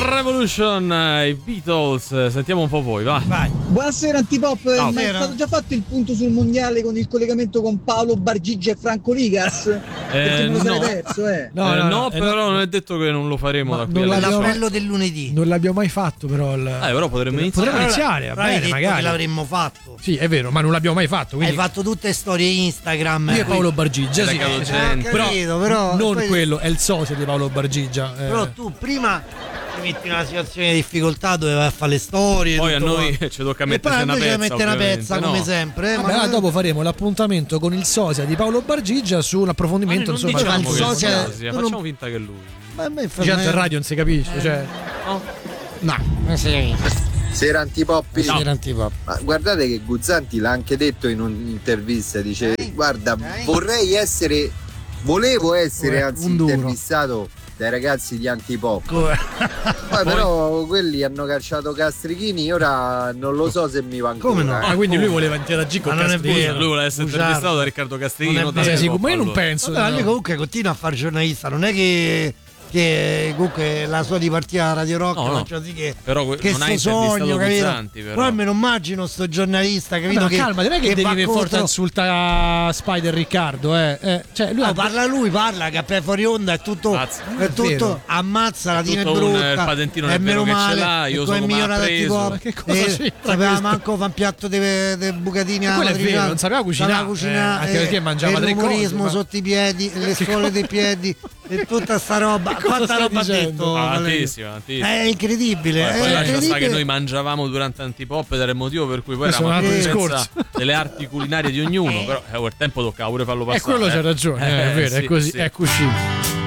Revolution, i Beatles. Sentiamo un po' voi, va. Vai. Buonasera Antipop, No, ma è stato già fatto il punto sul mondiale con il collegamento con Paolo Bargigi e Franco Ligas? Perché me lo sarei perso, No, però non è detto che non lo faremo da qui l'appello del lunedì. Non l'abbiamo mai fatto, però. Però potremmo iniziare. Potremmo iniziare, va bene, magari. Che l'avremmo fatto. Sì, è vero, ma non l'abbiamo mai fatto. Quindi... Hai fatto tutte storie Instagram. Io e Paolo Bargigia, sì. Però non poi... quello, è il socio di Paolo Bargigia. Però tu prima ti metti in una situazione di difficoltà dove vai a fare le storie. Poi a noi ci tocca mettere una pezza. Mette una pezza come sempre. Ma dopo faremo l'appuntamento con il sosia di Paolo Bargigia su un approfondimento. Ma insomma, diciamo il sosia, facciamo finta che è lui. Ma a me Certo, in radio non si capisce, cioè. No, non si capisce. Sera Antipoppi. No. Sera Antipop. Ma guardate che Guzzanti l'ha anche detto in un'intervista, dice guarda, volevo essere anzi intervistato dai ragazzi di Antipop. Poi però quelli hanno cacciato Castrichini, ora non lo so se mi va ancora. Come no? Quindi lui voleva interagire con Castrichini. Lui voleva essere intervistato da Riccardo Castrichino. Ma io non penso. Lui comunque continua a fare giornalista, non è che comunque la sua dipartita a Radio Rock faccia sì che sto sogno, capito? Però me lo immagino sto giornalista, capito? Calma, non è che devi per forza insultare Spider Riccardo, Cioè, lui parla che è fuori onda, è tutto ammazza, la tiene brutta, il patentino è meno male, l'ha, io so come ha preso. Che cosa sapeva manco fa un piatto di bucatini alla vero, non sapeva cucinare, anche perché mangiava tre cose, l'umorismo sotto i piedi, le scuole dei piedi e tutta sta roba. Quanta roba ha detto? Tantissima. È incredibile. Poi lascia sta che noi mangiavamo durante Antipop ed era il motivo per cui poi eravamo a conoscenza delle arti culinarie di ognuno. Però quel tempo toccava pure farlo passare. E quello c'ha ragione, è vero, è così, è così.